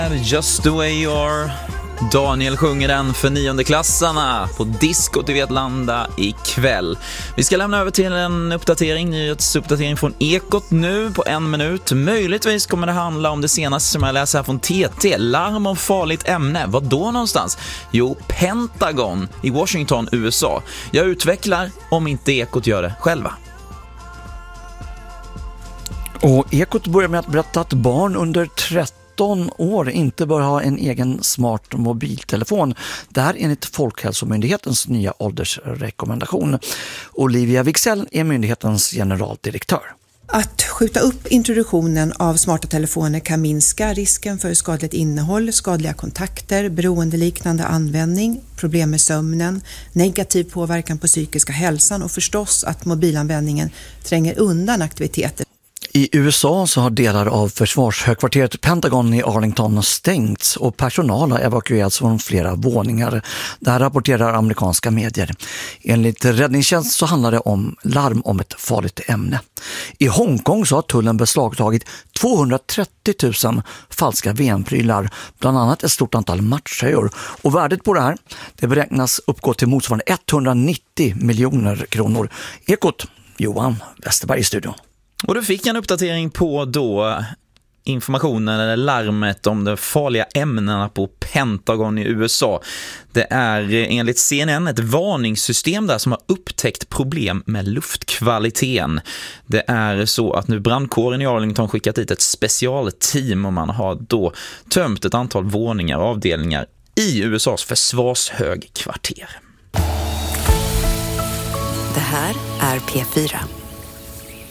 Just the way you are. Daniel sjunger den för 9-klassarna på Disco i Vetlanda ikväll. Vi ska lämna över till en nyhetsuppdatering från Ekot nu på 1 minut. Möjligtvis kommer det handla om det senaste som jag läser här från TT. Larm om farligt ämne. Vad då någonstans? Jo, Pentagon i Washington, USA. Jag utvecklar om inte Ekot gör det själva. Och Ekot börjar med att berätta att barn under 13 år inte bör ha en egen smart mobiltelefon. Det här enligt Folkhälsomyndighetens nya åldersrekommendation. Olivia Wicksell är myndighetens generaldirektör. Att skjuta upp introduktionen av smarta telefoner kan minska risken för skadligt innehåll, skadliga kontakter, beroendeliknande användning, problem med sömnen, negativ påverkan på psykiska hälsan och förstås att mobilanvändningen tränger undan aktiviteter. I USA så har delar av försvarshögkvarteret Pentagon i Arlington stängts och personal har evakuerats från flera våningar. Det här rapporterar amerikanska medier. Enligt räddningstjänst så handlar det om larm om ett farligt ämne. I Hongkong så har tullen beslagtagit 230 000 falska VM-prylar, bland annat ett stort antal matchtröjor. Och värdet på det här, det beräknas uppgå till motsvarande 190 miljoner kronor. Ekot, Johan Westerberg i studion. Och du fick en uppdatering på då informationen eller larmet om de farliga ämnena på Pentagon i USA. Det är enligt CNN ett varningssystem där som har upptäckt problem med luftkvaliteten. Det är så att nu brandkåren i Arlington skickat dit ett specialteam och man har då tömt ett antal våningar och avdelningar i USAs försvarshögkvarter. Det här är P4.